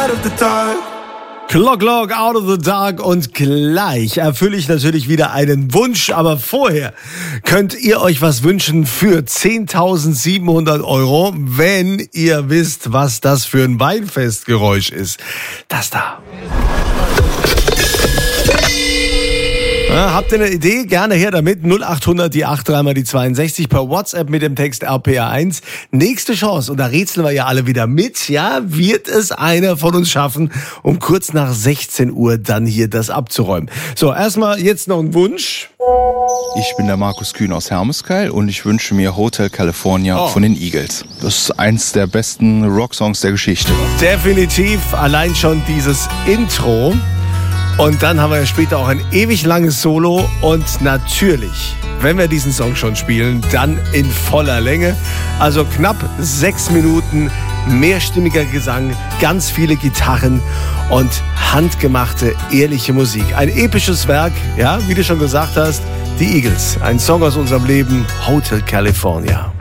out of the dark. Clock out of the dark und gleich erfülle ich natürlich wieder einen Wunsch, aber vorher könnt ihr euch was wünschen für 10.700 €, wenn ihr wisst, was das für ein Weinfestgeräusch ist. Das da. Ja, habt ihr eine Idee? Gerne her damit. 0800 die 83 mal die 62 per WhatsApp mit dem Text RPA1. Nächste Chance. Und da rätseln wir ja alle wieder mit. Ja, wird es einer von uns schaffen, um kurz nach 16 Uhr dann hier das abzuräumen. So, erstmal jetzt noch ein Wunsch. Ich bin der Markus Kühn aus Hermeskeil und ich wünsche mir Hotel California von den Eagles. Das ist eins der besten Rocksongs der Geschichte. Definitiv. Allein schon dieses Intro. Und dann haben wir ja später auch ein ewig langes Solo und natürlich, wenn wir diesen Song schon spielen, dann in voller Länge. Also knapp 6 Minuten, mehrstimmiger Gesang, ganz viele Gitarren und handgemachte, ehrliche Musik. Ein episches Werk, ja, wie du schon gesagt hast, die Eagles. Ein Song aus unserem Leben, Hotel California.